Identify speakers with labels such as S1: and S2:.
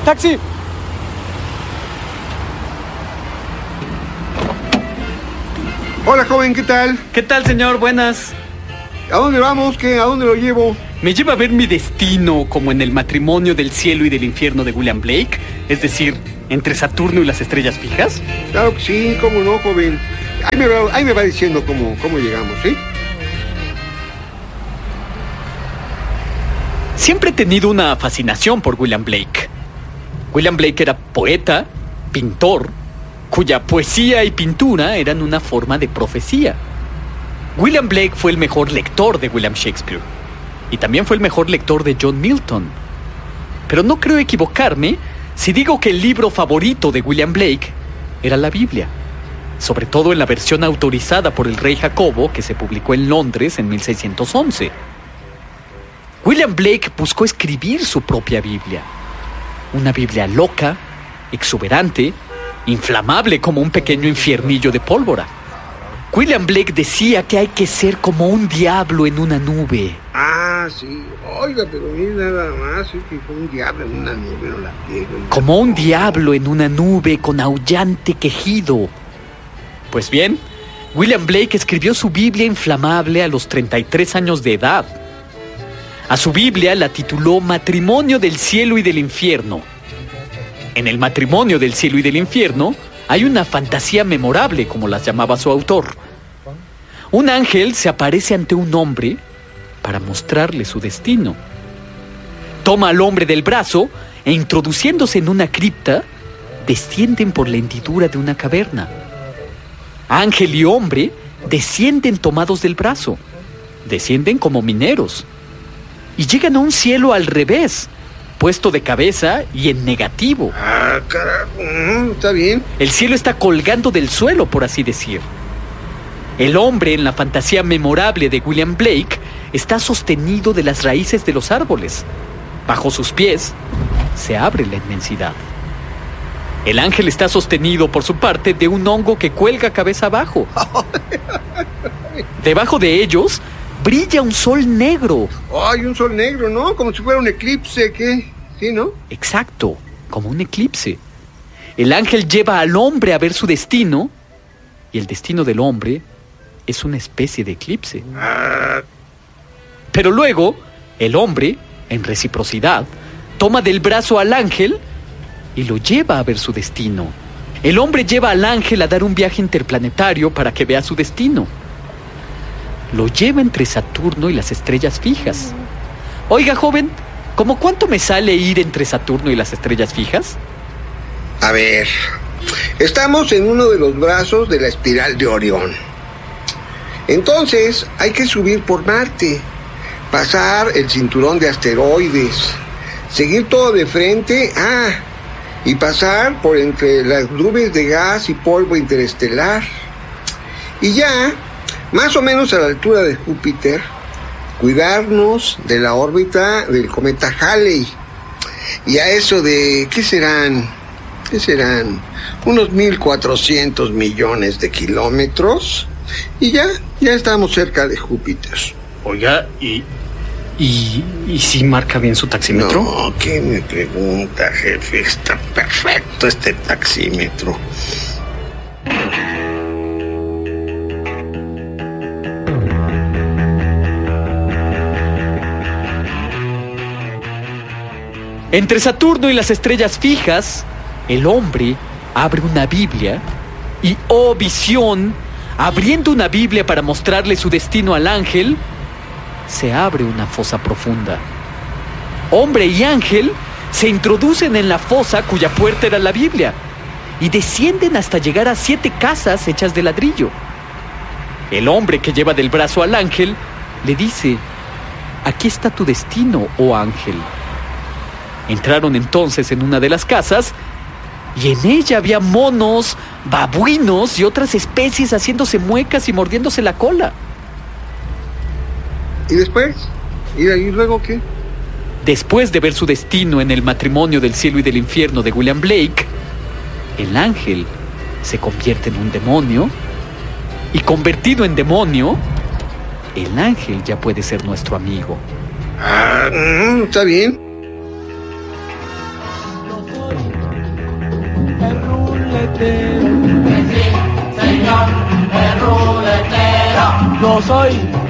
S1: ¡Taxi!
S2: Hola, joven, ¿qué tal?
S1: ¿Qué tal, señor? Buenas.
S2: ¿A dónde vamos? ¿Qué? ¿A dónde lo llevo?
S1: Me lleva a ver mi destino como en el matrimonio del cielo y del infierno de William Blake, es decir, entre Saturno y las estrellas fijas.
S2: Claro que sí, cómo no, joven. Ahí me va diciendo cómo llegamos, ¿sí?
S1: Siempre he tenido una fascinación por William Blake. William Blake era poeta, pintor, cuya poesía y pintura eran una forma de profecía. William Blake fue el mejor lector de William Shakespeare y también fue el mejor lector de John Milton. Pero no creo equivocarme si digo que el libro favorito de William Blake era la Biblia, sobre todo en la versión autorizada por el rey Jacobo que se publicó en Londres en 1611. William Blake buscó escribir su propia Biblia, una Biblia loca, exuberante, inflamable como un pequeño infiernillo de pólvora. William Blake decía que hay que ser como un diablo en una nube.
S2: Ah, sí. Oiga, pero mire nada más, es que fue un diablo en una nube, no la quiero.
S1: Como un diablo en una nube con aullante quejido. Pues bien, William Blake escribió su Biblia inflamable a los 33 años de edad. A su Biblia la tituló Matrimonio del Cielo y del Infierno. En el Matrimonio del Cielo y del Infierno hay una fantasía memorable, como las llamaba su autor. Un ángel se aparece ante un hombre para mostrarle su destino. Toma al hombre del brazo e introduciéndose en una cripta, descienden por la hendidura de una caverna. Ángel y hombre descienden tomados del brazo. Descienden como mineros. Y llegan a un cielo al revés, puesto de cabeza y en negativo.
S2: Ah, carajo, está bien.
S1: El cielo está colgando del suelo, por así decir. El hombre, en la fantasía memorable de William Blake, está sostenido de las raíces de los árboles. Bajo sus pies se abre la inmensidad. El ángel está sostenido, por su parte, de un hongo que cuelga cabeza abajo. Debajo de ellos brilla un sol negro.
S2: Ay, un sol negro, ¿no? Como si fuera un eclipse, ¿qué? Sí, ¿no?
S1: Exacto, como un eclipse. El ángel lleva al hombre a ver su destino, y el destino del hombre es una especie de eclipse. Pero luego, el hombre, en reciprocidad, toma del brazo al ángel y lo lleva a ver su destino. El hombre lleva al ángel a dar un viaje interplanetario para que vea su destino. Lo lleva entre Saturno y las estrellas fijas. Oiga, joven, ¿cómo cuánto me sale ir entre Saturno y las estrellas fijas?
S2: A ver, estamos en uno de los brazos de la espiral de Orión. Entonces, hay que subir por Marte, pasar el cinturón de asteroides, seguir todo de frente, y pasar por entre las nubes de gas y polvo interestelar. Y ya, más o menos a la altura de Júpiter, cuidarnos de la órbita del cometa Halley. Y a eso de, ¿qué serán? Unos 1.400 millones de kilómetros. Y ya estamos cerca de Júpiter.
S1: Oiga, ¿y si marca bien su taxímetro?
S2: No, ¿qué me pregunta, jefe? Está perfecto este taxímetro.
S1: Entre Saturno y las estrellas fijas, el hombre abre una Biblia y, oh visión, abriendo una Biblia para mostrarle su destino al ángel, se abre una fosa profunda. Hombre y ángel se introducen en la fosa cuya puerta era la Biblia y descienden hasta llegar a 7 casas hechas de ladrillo. El hombre que lleva del brazo al ángel le dice: aquí está tu destino, oh ángel. Entraron entonces en una de las casas y en ella había monos, babuinos y otras especies haciéndose muecas y mordiéndose la cola.
S2: ¿Y después? ¿Y ahí luego qué?
S1: Después de ver su destino en el matrimonio del cielo y del infierno de William Blake, el ángel se convierte en un demonio y, convertido en demonio, el ángel ya puede ser nuestro amigo.
S2: Está bien.
S3: el ruletero.
S4: Sí, señor, el ruletero.
S3: Yo soy